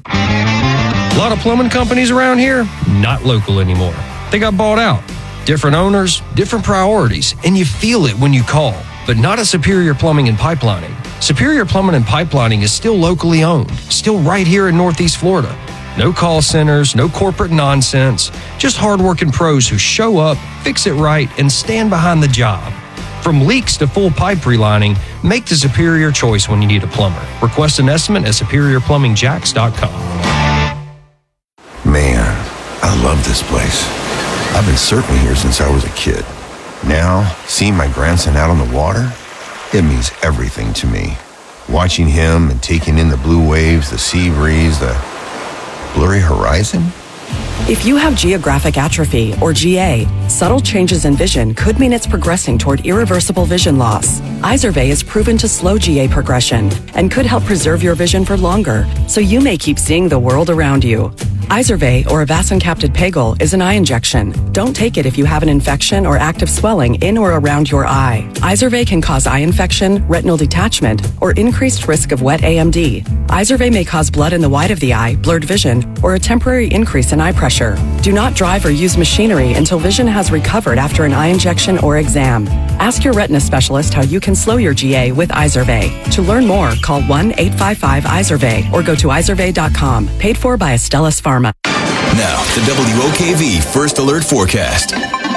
[SPEAKER 29] A lot of plumbing companies around here, not local anymore. They got bought out. Different owners, different priorities, and you feel it when you call. But not at Superior Plumbing and Pipelining. Superior Plumbing and Pipelining is still locally owned, still right here in Northeast Florida. No call centers, no corporate nonsense, just hardworking pros who show up, fix it right, and stand behind the job. From leaks to full pipe relining, make the superior choice when you need a plumber. Request an estimate at superior plumbing jacks dot com.
[SPEAKER 30] Man, I love this place. I've been surfing here since I was a kid. Now, seeing my grandson out on the water, it means everything to me. Watching him and taking in the blue waves, the sea breeze, the blurry horizon.
[SPEAKER 31] If you have geographic atrophy, or G A, subtle changes in vision could mean it's progressing toward irreversible vision loss. Izervay is proven to slow G A progression and could help preserve your vision for longer, so you may keep seeing the world around you. Izervay, or avacincaptad pegol, is an eye injection. Don't take it if you have an infection or active swelling in or around your eye. Izervay can cause eye infection, retinal detachment, or increased risk of wet A M D. Izervay may cause blood in the white of the eye, blurred vision, or a temporary increase in eye pressure. Do not drive or use machinery until vision has recovered after an eye injection or exam. Ask your retina specialist how you can slow your G A with Izervay. To learn more, call one eight five five Izervay or go to izervay dot com. Paid for by Astellas Pharma.
[SPEAKER 1] Now, the W O K V First Alert Forecast.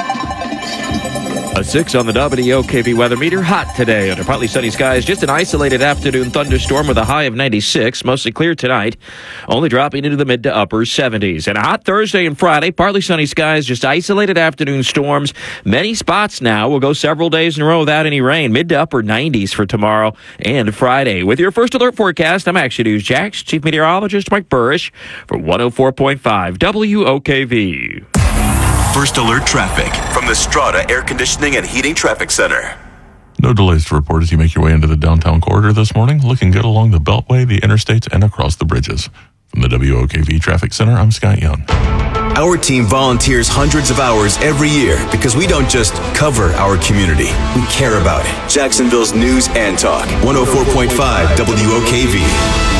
[SPEAKER 15] A six on the W O K V weather meter. Hot today under partly sunny skies. Just an isolated afternoon thunderstorm with a high of ninety-six. Mostly clear tonight. Only dropping into the mid to upper seventies. And a hot Thursday and Friday. Partly sunny skies. Just isolated afternoon storms. Many spots now. We'll go several days in a row without any rain. Mid to upper nineties for tomorrow and Friday. With your First Alert Forecast, I'm Action News Jax Chief Meteorologist Mike Burrish for one oh four point five W O K V.
[SPEAKER 1] First Alert Traffic from the Strata Air Conditioning and Heating Traffic Center.
[SPEAKER 16] No delays to report as you make your way into the downtown corridor this morning. Looking good along the Beltway, the interstates, and across the bridges. From the W O K V Traffic Center, I'm Scott Young.
[SPEAKER 1] Our team volunteers hundreds of hours every year because we don't just cover our community, we care about it. Jacksonville's News and Talk, one oh four point five W O K V.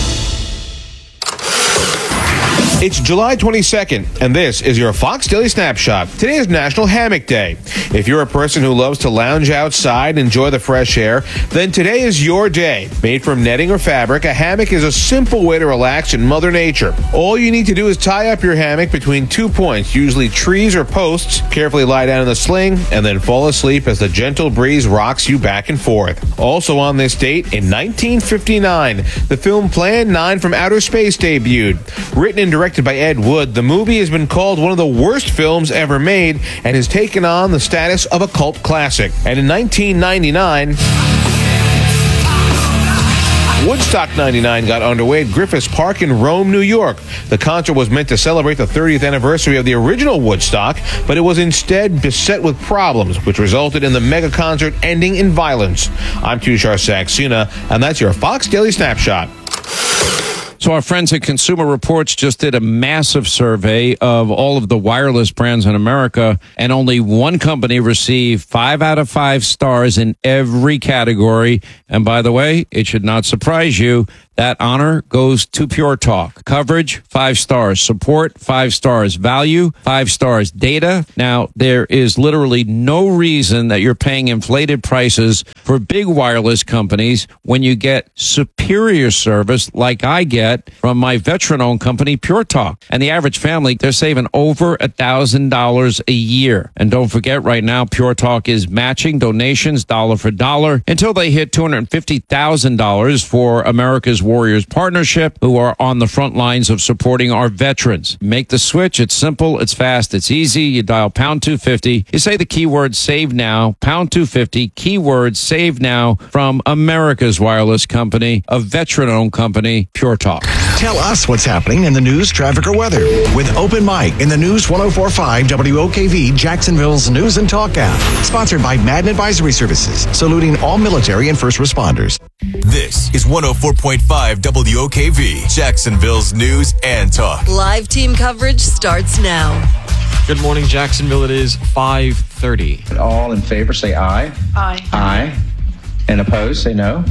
[SPEAKER 9] It's July twenty-second, and this is your Fox Daily Snapshot. Today is National Hammock Day. If you're a person who loves to lounge outside and enjoy the fresh air, then today is your day. Made from netting or fabric, a hammock is a simple way to relax in Mother Nature. All you need to do is tie up your hammock between two points, usually trees or posts, carefully lie down in the sling, and then fall asleep as the gentle breeze rocks you back and forth. Also on this date, in nineteen fifty-nine, the film Plan nine from Outer Space debuted. Written and directed by Ed Wood, the movie has been called one of the worst films ever made and has taken on the status of a cult classic. And in nineteen ninety-nine, Woodstock ninety-nine got underway at Griffith Park in Rome, New York. The concert was meant to celebrate the thirtieth anniversary of the original Woodstock, but it was instead beset with problems, which resulted in the mega concert ending in violence. I'm Tushar Saxena, and that's your Fox Daily Snapshot.
[SPEAKER 4] So our friends at Consumer Reports just did a massive survey of all of the wireless brands in America, and only one company received five out of five stars in every category. And by the way, it should not surprise you, that honor goes to Pure Talk. Coverage, five stars. Support, five stars. Value, five stars. Data, now there is literally no reason that you're paying inflated prices for big wireless companies when you get superior service like I get from my veteran-owned company, Pure Talk. And the average family, they're saving over a thousand dollars a year. And don't forget, right now, Pure Talk is matching donations dollar for dollar until they hit two hundred fifty thousand dollars for America's Warriors Partnership, who are on the front lines of supporting our veterans. Make the switch. It's simple, it's fast, it's easy. You dial pound two fifty. You say the keyword save now, pound two fifty, keyword save now from America's wireless company, a veteran-owned company, Pure Talk.
[SPEAKER 2] Tell us what's happening in the news, traffic, or weather with Open Mic in the News one oh four point five W O K V, Jacksonville's News and Talk app. Sponsored by Madden Advisory Services, saluting all military and first responders.
[SPEAKER 1] This is one oh four point five W O K V, Jacksonville's News and Talk.
[SPEAKER 13] Live team coverage starts now.
[SPEAKER 10] Good morning, Jacksonville. It is five thirty.
[SPEAKER 14] All in favor, say aye.
[SPEAKER 13] Aye.
[SPEAKER 14] Aye. And opposed, say no.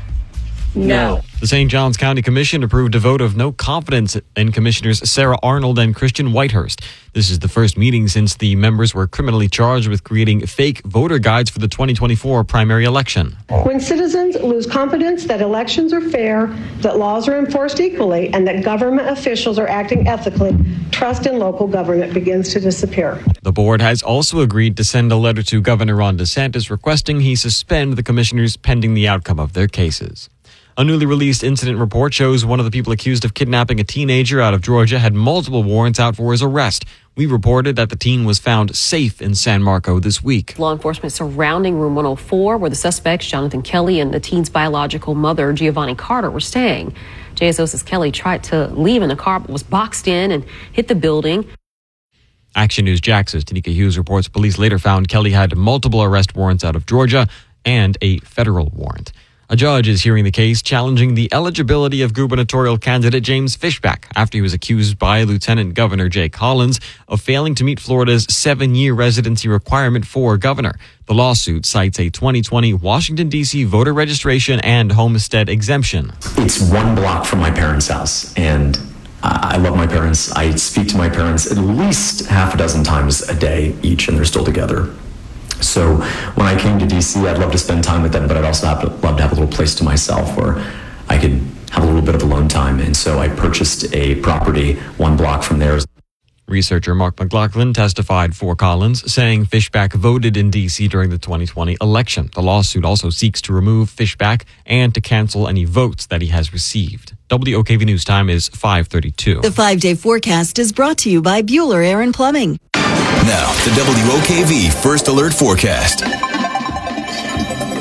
[SPEAKER 13] No.
[SPEAKER 10] The Saint Johns County Commission approved a vote of no confidence in Commissioners Sarah Arnold and Christian Whitehurst. This is the first meeting since the members were criminally charged with creating fake voter guides for the twenty twenty-four primary election.
[SPEAKER 19] When citizens lose confidence that elections are fair, that laws are enforced equally, and that government officials are acting ethically, trust in local government begins to disappear.
[SPEAKER 10] The board has also agreed to send a letter to Governor Ron DeSantis requesting he suspend the commissioners pending the outcome of their cases. A newly released incident report shows one of the people accused of kidnapping a teenager out of Georgia had multiple warrants out for his arrest. We reported that the teen was found safe in San Marco this week.
[SPEAKER 20] Law enforcement surrounding room one oh four, where the suspects, Jonathan Kelly and the teen's biological mother, Giovanni Carter, were staying. J S O says Kelly tried to leave in the car, but was boxed in and hit the building.
[SPEAKER 10] Action News Jax's Tanika Hughes reports police later found Kelly had multiple arrest warrants out of Georgia and a federal warrant. A judge is hearing the case challenging the eligibility of gubernatorial candidate James Fishback after he was accused by Lieutenant Governor Jay Collins of failing to meet Florida's seven-year residency requirement for governor. The lawsuit cites a twenty twenty Washington, D C voter registration and homestead exemption.
[SPEAKER 21] It's one block from my parents' house, and I love my parents. I speak to my parents at least half a dozen times a day each, and they're still together. So when I came to D C, I'd love to spend time with them, but I'd also have to, love to have a little place to myself where I could have a little bit of alone time. And so I purchased a property one block from there.
[SPEAKER 10] Researcher Mark McLaughlin testified for Collins, saying Fishback voted in D C during the twenty twenty election. The lawsuit also seeks to remove Fishback and to cancel any votes that he has received. W O K V News time is five thirty-two.
[SPEAKER 13] The five-day forecast is brought to you by Bueller Air and Plumbing.
[SPEAKER 1] Now, the W O K V First Alert Forecast.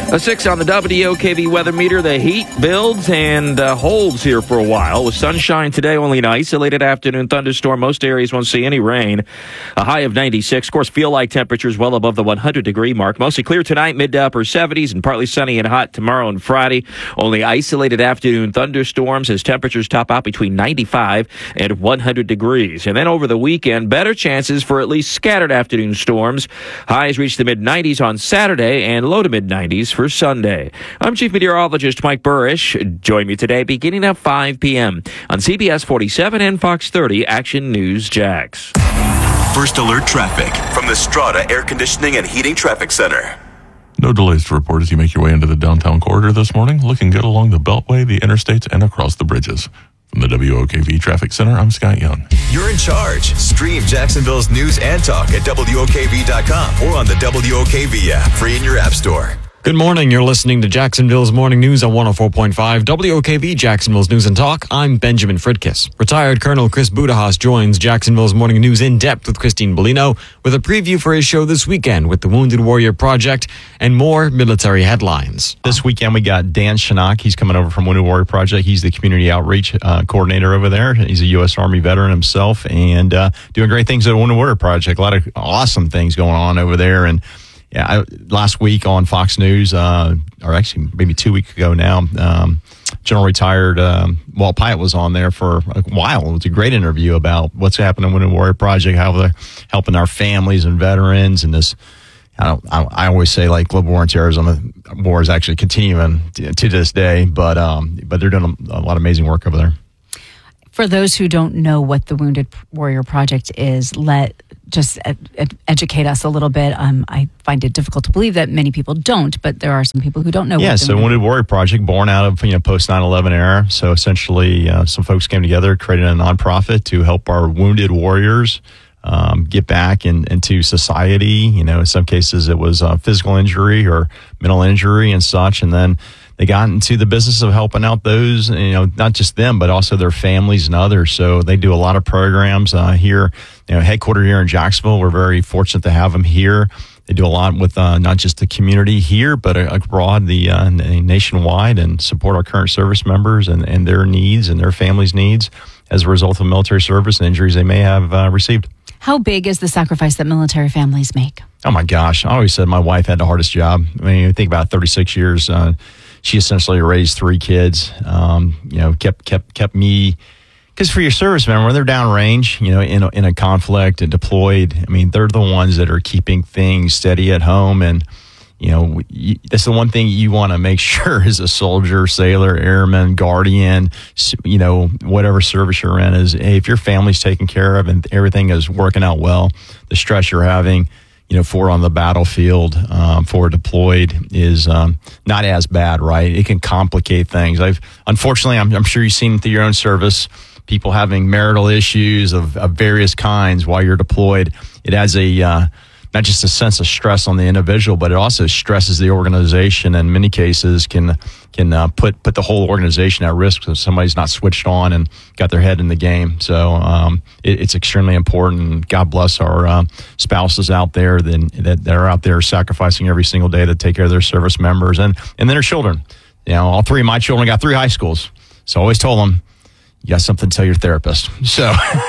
[SPEAKER 15] A six on the W O K V weather meter. The heat builds and uh, holds here for a while. With sunshine today, only an isolated afternoon thunderstorm. Most areas won't see any rain. A high of ninety-six. Of course, feel like temperatures well above the one hundred degree mark. Mostly clear tonight, mid to upper seventies, and partly sunny and hot tomorrow and Friday. Only isolated afternoon thunderstorms as temperatures top out between ninety-five and one hundred degrees. And then over the weekend, better chances for at least scattered afternoon storms. Highs reach the mid nineties on Saturday and low to mid nineties for Sunday. I'm Chief Meteorologist Mike Burrish. Join me today beginning at five p.m. on C B S forty-seven and Fox thirty Action News Jax.
[SPEAKER 1] First alert traffic from the Strata Air Conditioning and Heating Traffic Center.
[SPEAKER 16] No delays to report as you make your way into the downtown corridor this morning. Looking good along the Beltway, the interstates, and across the bridges. From the W O K V Traffic Center, I'm Scott Young.
[SPEAKER 1] You're in charge. Stream Jacksonville's news and talk at W O K V dot com or on the W O K V app, free in your app store.
[SPEAKER 10] Good morning. You're listening to Jacksonville's Morning News on one oh four point five W O K V, Jacksonville's News and Talk. I'm Benjamin Fridkiss. Retired Colonel Chris Budahas joins Jacksonville's Morning News in depth with Christine Bellino with a preview for his show this weekend with the Wounded Warrior Project and more military headlines.
[SPEAKER 3] This weekend we got Dan Shinnok. He's coming over from Wounded Warrior Project. He's the community outreach uh, coordinator over there. He's a U S Army veteran himself and uh, doing great things at Wounded Warrior Project. A lot of awesome things going on over there. And Yeah, I, last week on Fox News, uh, or actually maybe two weeks ago now, um, General Retired um, Walt Pyatt was on there for a while. It was a great interview about what's happening with the Warrior Project, how they're helping our families and veterans, and this. I don't. I, I always say like global war and terrorism war is actually continuing to, to this day, but um, but they're doing a, a lot of amazing work over there.
[SPEAKER 5] For those who don't know what the Wounded Warrior Project is, let just ed- ed- educate us a little bit. Um, I find it difficult to believe that many people don't, but there are some people who don't know.
[SPEAKER 3] Yeah,
[SPEAKER 5] what the
[SPEAKER 3] so Wounded Warrior Project, born out of you know post nine eleven era. So essentially, uh, some folks came together, created a nonprofit to help our wounded warriors um, get back in, into society. You know, in some cases it was uh, physical injury or mental injury and such, and then they got into the business of helping out those, you know, not just them, but also their families and others. So they do a lot of programs uh, here, you know, headquartered here in Jacksonville. We're very fortunate to have them here. They do a lot with uh, not just the community here, but abroad, the uh, nationwide, and support our current service members and, and their needs and their families' needs as a result of military service and injuries they may have uh, received.
[SPEAKER 5] How big is the sacrifice that military families make?
[SPEAKER 3] Oh, my gosh. I always said my wife had the hardest job. I mean, you think about thirty-six years. Uh, She essentially raised three kids, um, you know, kept, kept, kept me, because for your service member, when they're downrange, you know, in a, in a conflict and deployed, I mean, they're the ones that are keeping things steady at home. And, you know, you, that's the one thing you want to make sure as a soldier, sailor, airman, guardian, you know, whatever service you're in is, hey, if your family's taken care of and everything is working out well, the stress you're having, you know, for on the battlefield, um, for deployed is um, not as bad, right? It can complicate things. I've unfortunately, I'm, I'm sure you've seen through your own service, people having marital issues of, of various kinds while you're deployed. It has a uh, not just a sense of stress on the individual, but it also stresses the organization. And in many cases, can can uh, put put the whole organization at risk if somebody's not switched on and got their head in the game. So um, it, it's extremely important. God bless our uh, spouses out there that, that that are out there sacrificing every single day to take care of their service members and and then their children. You know, all three of my children got three high schools, so I always told them, you got something to tell your therapist. So,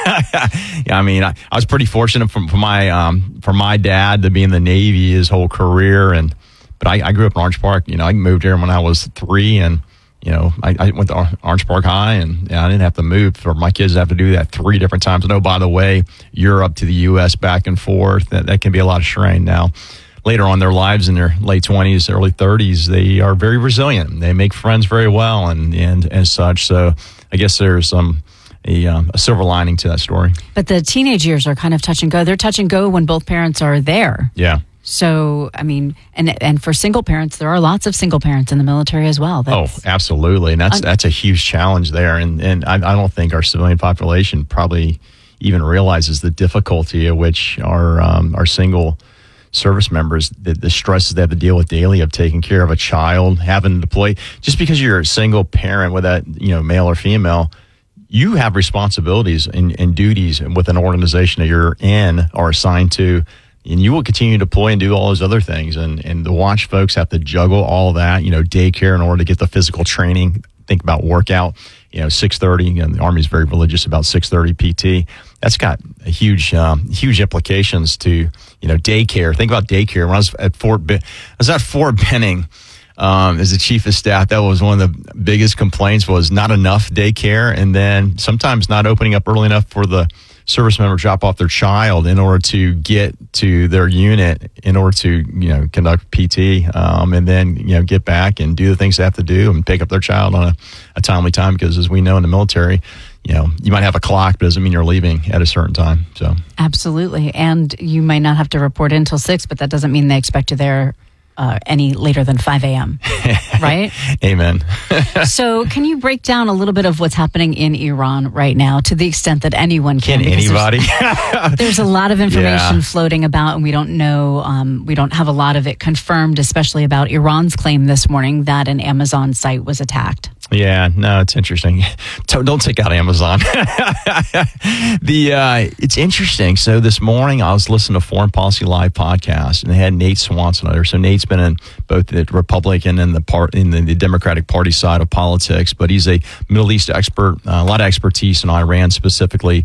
[SPEAKER 3] yeah, I mean, I, I was pretty fortunate for, for my um, for my dad to be in the Navy his whole career, and but I, I grew up in Orange Park. You know, I moved here when I was three, and you know, I, I went to Orange Park High, and yeah, I didn't have to move for my kids to have to do that three different times. And oh, by the way, Europe to the U S back and forth. That that can be a lot of strain. Now, later on in their lives, in their late twenties, early thirties, they are very resilient. They make friends very well, and and and such. So I guess there's um, a, um, a silver lining to that story.
[SPEAKER 5] But the teenage years are kind of touch and go. They're touch and go when both parents are there.
[SPEAKER 3] Yeah.
[SPEAKER 5] So, I mean, and and for single parents, there are lots of single parents in the military as well.
[SPEAKER 3] That's, oh, absolutely. And that's un- that's a huge challenge there. And, and I, I don't think our civilian population probably even realizes the difficulty at which our, um, our single service members, the, the stresses they have to deal with daily of taking care of a child, having to deploy. Just because you're a single parent, with that, you know, male or female, you have responsibilities and, and duties with an organization that you're in or assigned to And you will continue to deploy and do all those other things. And, and the watch folks have to juggle all that, you know, daycare in order to get the physical training. Think about workout, you know, six thirty, and the Army's very religious about six thirty P T. That's got a huge, um, huge implications to, you know, daycare. Think about daycare. When I was at Fort, ben- I was at Fort Benning um, as the chief of staff. That was one of the biggest complaints was not enough daycare, and then sometimes not opening up early enough for the service member to drop off their child in order to get to their unit, in order to, you know, conduct P T, um, and then, you know, get back and do the things they have to do and pick up their child on a, a timely time. Because as we know in the military, you know, you might have a clock, but it doesn't mean you're leaving at a certain time. So
[SPEAKER 5] absolutely. And you might not have to report in until six, but that doesn't mean they expect you there Uh, any later than five a.m., right?
[SPEAKER 3] Amen.
[SPEAKER 5] So can you break down a little bit of what's happening in Iran right now, to the extent that anyone can?
[SPEAKER 3] Can anybody?
[SPEAKER 5] There's, there's a lot of information
[SPEAKER 3] Yeah.
[SPEAKER 5] floating about, and we don't know, um, we don't have a lot of it confirmed, especially about Iran's claim this morning that an Amazon site was attacked.
[SPEAKER 3] Yeah, no, it's interesting. Don't don't take out Amazon. the uh, it's interesting. So this morning I was listening to Foreign Policy Live podcast, and they had Nate Swanson on there. So Nate's been in both the Republican and the part in the, the Democratic Party side of politics, but he's a Middle East expert, uh, a lot of expertise in Iran specifically.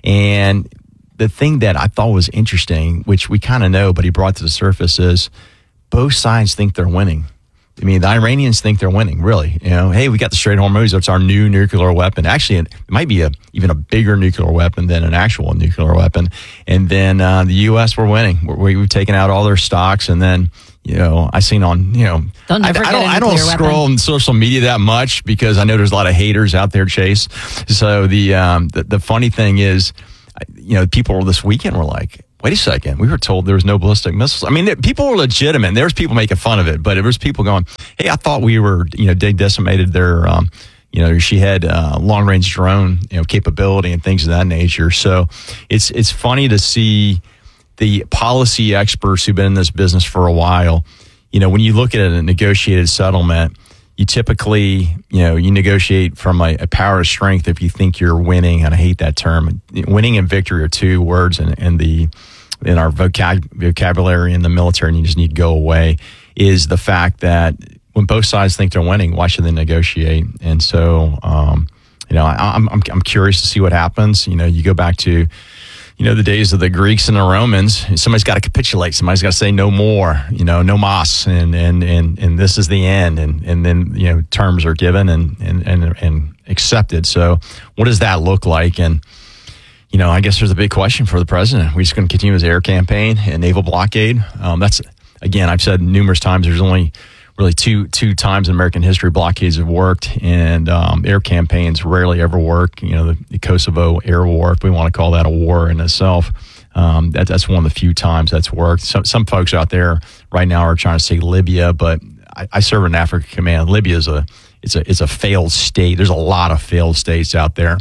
[SPEAKER 3] And the thing that I thought was interesting, which we kind of know, but he brought to the surface, is both sides think they're winning. I mean, the Iranians think they're winning, really. You know, hey, we got the Strait of Hormuz. It's our new nuclear weapon. Actually, it might be a even a bigger nuclear weapon than an actual nuclear weapon. And then uh, the U S, we're winning. We're, we've taken out all their stocks. And then, you know, I seen on, you know,
[SPEAKER 5] They'll
[SPEAKER 3] I,
[SPEAKER 5] never
[SPEAKER 3] I
[SPEAKER 5] get
[SPEAKER 3] don't,
[SPEAKER 5] a
[SPEAKER 3] I don't
[SPEAKER 5] nuclear
[SPEAKER 3] scroll
[SPEAKER 5] weapon.
[SPEAKER 3] on social media that much because I know there's a lot of haters out there, Chase. So the um, the, the funny thing is, you know, people this weekend were like, wait a second, we were told there was no ballistic missiles. I mean, people were legitimate. There was people making fun of it, but there was people going, hey, I thought we were, you know, they decimated their, um, you know, she had uh, long-range drone, you know, capability and things of that nature. So it's it's funny to see the policy experts who've been in this business for a while. You know, when you look at a negotiated settlement, you typically, you know, you negotiate from a, a power of strength if you think you're winning, and I hate that term. Winning and victory are two words in, in the in our vocab, vocabulary in the military, and you just need to go away, is the fact that when both sides think they're winning, why should they negotiate? And so, um, you know, I, I'm, I'm I'm curious to see what happens. You know, you go back to, you know, the days of the Greeks and the Romans. Somebody's got to capitulate. Somebody's got to say no more, you know, no mas, and and and and this is the end. And and then, you know, terms are given and and and, and accepted. So what does that look like? And, you know, I guess there's a big question for the president. We're just going to continue his air campaign and naval blockade. Um, that's, again, I've said numerous times, there's only really two two times in American history blockades have worked, and um, air campaigns rarely ever work. You know, the, the Kosovo air war, if we want to call that a war in itself, um, that, that's one of the few times that's worked. Some, some folks out there right now are trying to say Libya, but I, I serve in Africa Command. Libya is a it's a it's a failed state. There's a lot of failed states out there.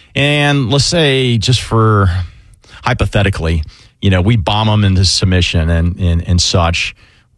[SPEAKER 3] And let's say, just for hypothetically, you know, we bomb them into submission and, and, and such.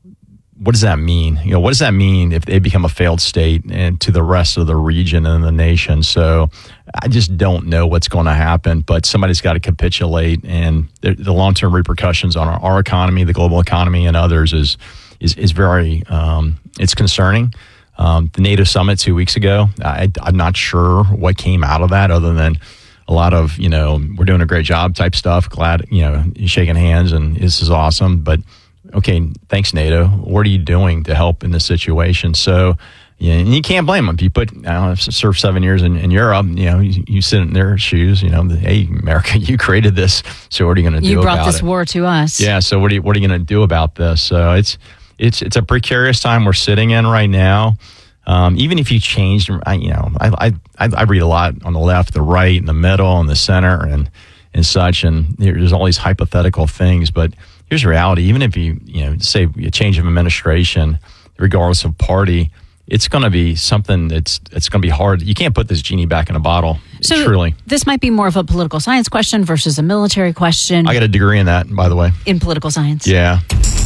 [SPEAKER 3] What does that mean? You know, what does that mean if they become a failed state and to the rest of the region and the nation? So I just don't know what's going to happen, but somebody's got to capitulate, and the, the long-term repercussions on our, our economy, the global economy, and others is is, is very, um, it's concerning. Um, the NATO summit two weeks ago, I, I'm not sure what came out of that other than a lot of, you know, we're doing a great job type stuff. Glad, you know, shaking hands and this is awesome. But, okay, thanks, NATO. What are you doing to help in this situation? So, yeah, and you can't blame them. If you put, I don't know, I've served seven years in, in Europe, you know, you, you sit in their shoes, you know, hey, America, you created this. So what are you going to do about it?
[SPEAKER 5] You brought this war to us.
[SPEAKER 3] Yeah. So what are you, what are you going to do about this? So it's, It's it's a precarious time we're sitting in right now. Um, even if you changed, I, you know, I, I I read a lot on the left, the right, and the middle, and the center, and and such. And there's all these hypothetical things. But here's the reality: even if you you know say a change of administration, regardless of party, it's going to be something that's it's going to be hard. You can't put this genie back in a bottle.
[SPEAKER 5] So
[SPEAKER 3] truly,
[SPEAKER 5] this might be more of a political science question versus a military question.
[SPEAKER 3] I got a degree in that, by the way.
[SPEAKER 5] In political science.
[SPEAKER 3] Yeah.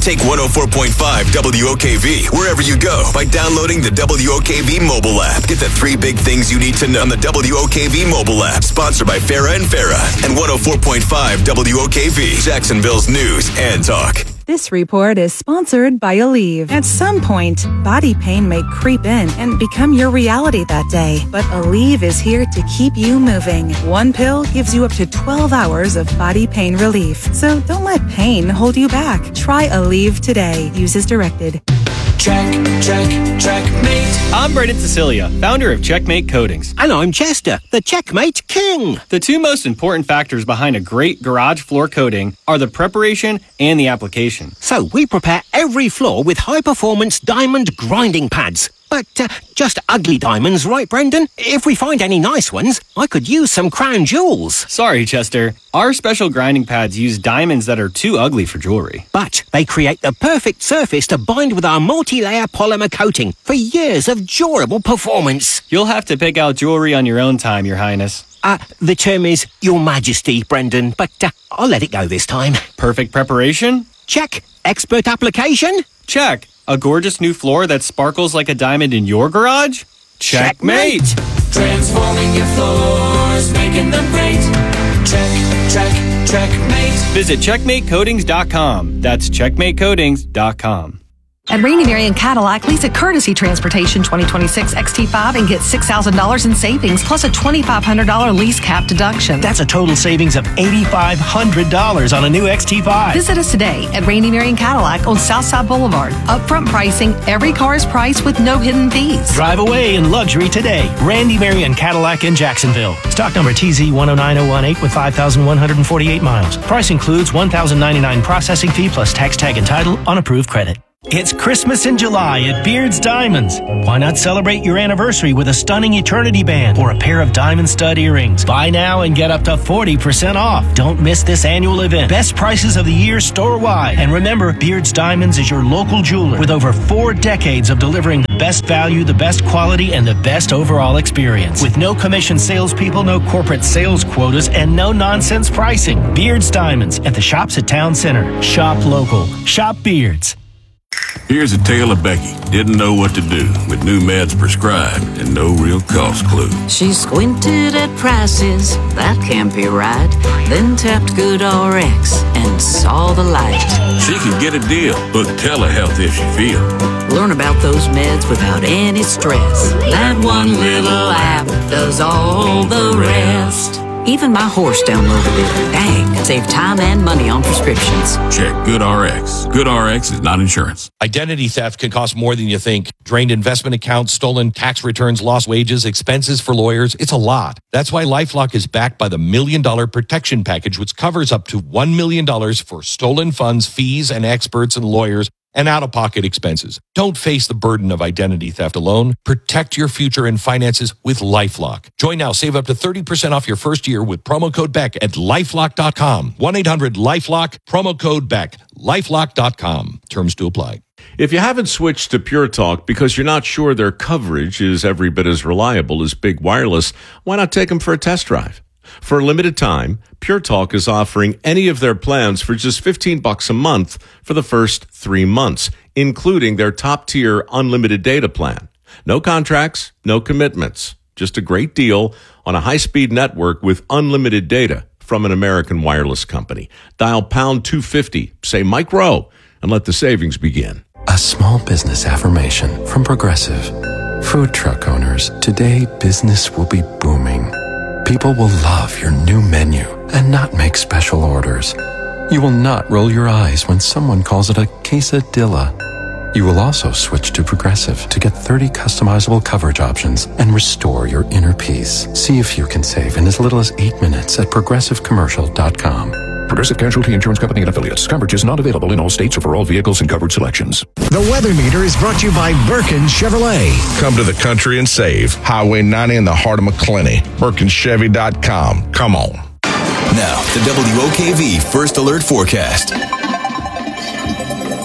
[SPEAKER 1] Take one oh four point five W O K V wherever you go by downloading the W O K V mobile app. Get the three big things you need to know on the W O K V mobile app. Sponsored by Farah and Farah and one oh four point five W O K V, Jacksonville's news and talk.
[SPEAKER 6] This report is sponsored by Aleve. At some point, body pain may creep in and become your reality that day. But Aleve is here to keep you moving. One pill gives you up to twelve hours of body pain relief. So don't let pain hold you back. Try Aleve today. Use as directed.
[SPEAKER 7] Check, check, checkmate. I'm Braden Cecilia, founder of Checkmate Coatings.
[SPEAKER 17] And I'm Chester, the Checkmate King.
[SPEAKER 7] The two most important factors behind a great garage floor coating are the preparation and the application.
[SPEAKER 17] So we prepare every floor with high-performance diamond grinding pads. But uh, just ugly diamonds, right, Brendan? If we find any nice ones, I could use some crown jewels.
[SPEAKER 7] Sorry, Chester. Our special grinding pads use diamonds that are too ugly for jewelry.
[SPEAKER 17] But they create the perfect surface to bind with our multi-layer polymer coating for years of durable performance.
[SPEAKER 7] You'll have to pick out jewelry on your own time, Your Highness.
[SPEAKER 17] Uh, the term is Your Majesty, Brendan, but uh, I'll let it go this time.
[SPEAKER 7] Perfect preparation?
[SPEAKER 17] Check. Expert application?
[SPEAKER 7] Check. A gorgeous new floor that sparkles like a diamond in your garage? Checkmate!
[SPEAKER 17] Checkmate.
[SPEAKER 7] Transforming your floors, making them great. Check, check, checkmate. Visit checkmate coatings dot com. That's checkmate coatings dot com.
[SPEAKER 18] At Randy Marion Cadillac, lease a Courtesy Transportation twenty twenty-six X T five and get six thousand dollars in savings plus a twenty-five hundred dollars lease cap deduction.
[SPEAKER 22] That's a total savings of eight thousand five hundred dollars on a new X T five.
[SPEAKER 18] Visit us today at Randy Marion Cadillac on Southside Boulevard. Upfront pricing, every car is priced with no hidden fees.
[SPEAKER 22] Drive away in luxury today. Randy Marion Cadillac in Jacksonville. Stock number T Z one oh nine oh one eight with five thousand one hundred forty-eight miles. Price includes one thousand ninety-nine dollars processing fee plus tax tag and title on approved credit. It's Christmas in July at Beard's Diamonds. Why not celebrate your anniversary with a stunning eternity band or a pair of diamond stud earrings? Buy now and get up to forty percent off. Don't miss this annual event. Best prices of the year store-wide. And remember, Beard's Diamonds is your local jeweler with over four decades of delivering the best value, the best quality, and the best overall experience. With no commission salespeople, no corporate sales quotas, and no nonsense pricing. Beard's Diamonds at the shops at Town Center. Shop local. Shop Beards.
[SPEAKER 23] Here's a tale of Becky. Didn't know what to do with new meds prescribed and no real cost clue.
[SPEAKER 24] She squinted at prices, that can't be right. Then tapped GoodRx and saw the light.
[SPEAKER 23] She can get a deal. Book telehealth if she feels.
[SPEAKER 24] Learn about those meds without any stress. That one little app does all the rest. Even my horse downloaded it. Dang, save time and money on prescriptions.
[SPEAKER 23] Check GoodRx. GoodRx is not insurance.
[SPEAKER 25] Identity theft can cost more than you think. Drained investment accounts, stolen tax returns, lost wages, expenses for lawyers. It's a lot. That's why LifeLock is backed by the Million Dollar Protection Package, which covers up to one million dollars for stolen funds, fees, and experts and lawyers, and out-of-pocket expenses. Don't face the burden of identity theft alone. Protect your future and finances with LifeLock. Join now. Save up to thirty percent off your first year with promo code Beck at lifelock dot com. one eight hundred lifelock, promo code Beck. lifelock dot com. Terms to apply.
[SPEAKER 26] If you haven't switched to Pure Talk because you're not sure their coverage is every bit as reliable as Big Wireless, why not take them for a test drive? For a limited time, Pure Talk is offering any of their plans for just fifteen bucks a month for the first three months, including their top-tier unlimited data plan. No contracts, no commitments, just a great deal on a high-speed network with unlimited data from an American wireless company. Dial pound two fifty, say Mike Rowe, and let the savings begin.
[SPEAKER 27] A small business affirmation from Progressive. Food truck owners, today business will be booming. People will love your new menu and not make special orders. You will not roll your eyes when someone calls it a quesadilla. You will also switch to Progressive to get thirty customizable coverage options and restore your inner peace. See if you can save in as little as eight minutes at progressive commercial dot com.
[SPEAKER 28] Progressive Casualty Insurance Company and Affiliates. Coverage is not available in all states or for all vehicles and covered selections.
[SPEAKER 2] The Weather Meter is brought to you by Birkin Chevrolet.
[SPEAKER 32] Come to the country and save. Highway ninety in the heart of McClenny. Birkin Chevy dot com. Come on.
[SPEAKER 1] Now, the W O K V First Alert Forecast.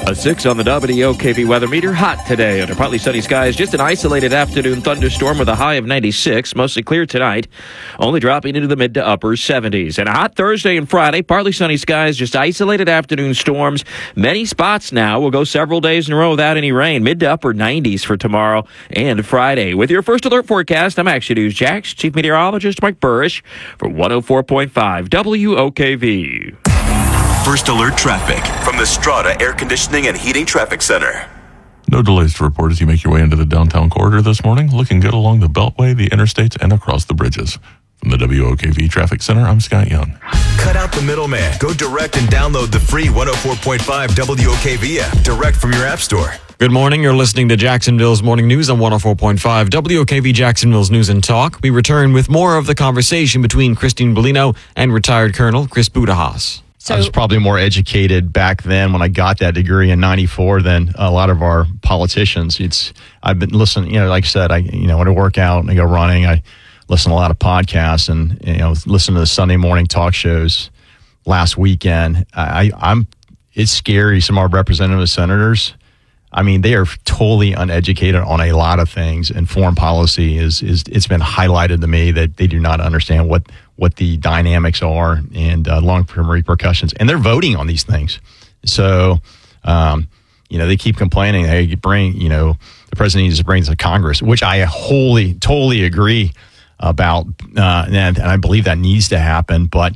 [SPEAKER 15] A six on the W O K V weather meter. Hot today under partly sunny skies. Just an isolated afternoon thunderstorm with a high of ninety-six. Mostly clear tonight. Only dropping into the mid to upper seventies. And a hot Thursday and Friday. Partly sunny skies. Just isolated afternoon storms. Many spots now. We'll go several days in a row without any rain. Mid to upper nineties for tomorrow and Friday. With your first alert forecast, I'm Action News Jax Chief Meteorologist Mike Burrish for one oh four point five W O K V.
[SPEAKER 1] First alert traffic from the Strata Air Conditioning and Heating Traffic Center.
[SPEAKER 16] No delays to report as you make your way into the downtown corridor this morning. Looking good along the Beltway, the interstates, and across the bridges. From the W O K V Traffic Center, I'm Scott Young.
[SPEAKER 1] Cut out the middleman. Go direct and download the free one oh four point five W O K V app direct from your app store.
[SPEAKER 10] Good morning. You're listening to Jacksonville's Morning News on one oh four point five W O K V Jacksonville's News and Talk. We return with more of the conversation between Christine Bellino and retired Colonel Chris Budajas.
[SPEAKER 3] So, I was probably more educated back then when I got that degree in ninety-four than a lot of our politicians. It's I've been listening, you know, like I said, I you know when I work out and I go running, I listen to a lot of podcasts and you know listen to the Sunday morning talk shows. Last weekend, I, I'm it's scary. Some of our representative senators, I mean, they are totally uneducated on a lot of things, and foreign policy is is it's been highlighted to me that they do not understand what. what the dynamics are and uh, long-term repercussions. And they're voting on these things. So, um, you know, they keep complaining, hey, you bring, you know, the president needs to bring this to Congress, which I wholly, totally agree about. Uh, and, and I believe that needs to happen. But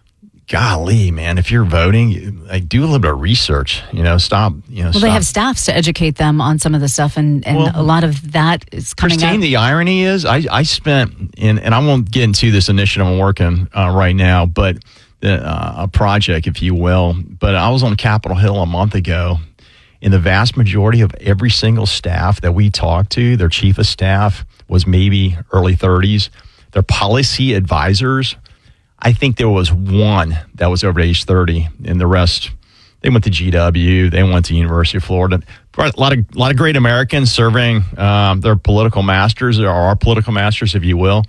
[SPEAKER 3] golly, man, if you're voting, like, do a little bit of research, you know, stop, you know,
[SPEAKER 5] Well,
[SPEAKER 3] stop.
[SPEAKER 5] they have staffs to educate them on some of the stuff, and, and
[SPEAKER 3] Well,
[SPEAKER 5] a lot of that is coming
[SPEAKER 3] Christine,
[SPEAKER 5] out.
[SPEAKER 3] the irony is I, I spent, in, and I won't get into this initiative I'm working uh, right now, but the, uh, a project, if you will, but I was on Capitol Hill a month ago, and the vast majority of every single staff that we talked to, their chief of staff was maybe early thirties. Their policy advisors, I think there was one that was over age thirty, and the rest, they went to G W, they went to University of Florida. A lot of a lot of great Americans serving um, their political masters, or our political masters, if you will.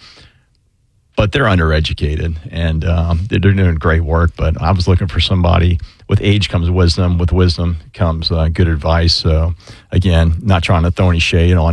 [SPEAKER 3] But they're undereducated, and um, they're doing great work. But I was looking for somebody. With age comes wisdom. With wisdom comes uh, good advice. So, again, not trying to throw any shade on